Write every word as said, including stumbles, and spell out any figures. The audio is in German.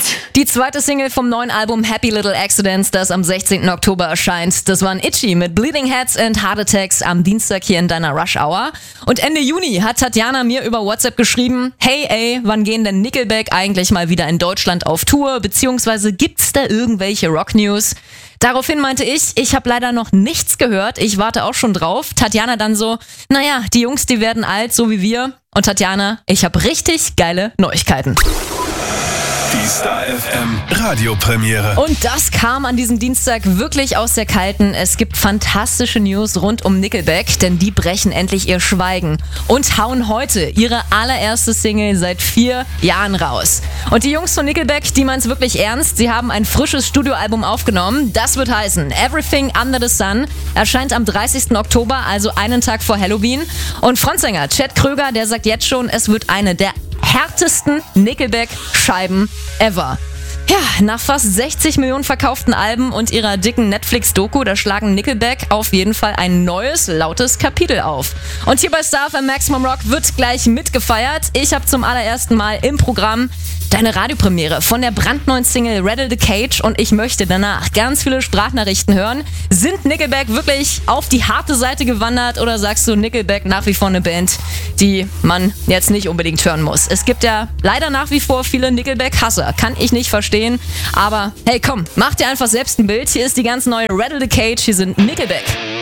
Die zweite Single vom neuen Album Happy Little Accidents, das am sechzehnten Oktober erscheint. Das waren Itchy mit Bleeding Heads and Heart Attacks am Dienstag hier in deiner Rush Hour. Und Ende Juni hat Tatjana mir über WhatsApp geschrieben, hey ey, wann gehen denn Nickelback eigentlich mal wieder in Deutschland auf Tour? Beziehungsweise gibt's da irgendwelche Rock-News? Daraufhin meinte ich, ich habe leider noch nichts gehört, ich warte auch schon drauf. Tatjana dann so, naja, die Jungs, die werden alt, so wie wir. Und Tatjana, ich habe richtig geile Neuigkeiten. Die Star F M Radiopremiere. Und das kam an diesem Dienstag wirklich aus der Kalten. Es gibt fantastische News rund um Nickelback, denn die brechen endlich ihr Schweigen und hauen heute ihre allererste Single seit vier Jahren raus. Und die Jungs von Nickelback, die meinen's wirklich ernst. Sie haben ein frisches Studioalbum aufgenommen. Das wird heißen Everything Under the Sun, erscheint am dreißigsten Oktober, also einen Tag vor Halloween. Und Frontsänger Chad Kroeger, der sagt jetzt schon, es wird eine der härtesten Nickelback-Scheiben ever. Ja, nach fast sechzig Millionen verkauften Alben und ihrer dicken Netflix-Doku, da schlagen Nickelback auf jeden Fall ein neues, lautes Kapitel auf. Und hier bei Star F M Maximum Rock wird gleich mitgefeiert. Ich habe zum allerersten Mal im Programm deine Radiopremiere von der brandneuen Single Rattle the Cage und ich möchte danach ganz viele Sprachnachrichten hören. Sind Nickelback wirklich auf die harte Seite gewandert oder sagst du Nickelback nach wie vor eine Band, die man jetzt nicht unbedingt hören muss? Es gibt ja leider nach wie vor viele Nickelback-Hasser, kann ich nicht verstehen, aber hey komm, mach dir einfach selbst ein Bild. Hier ist die ganz neue Rattle the Cage, hier sind Nickelback.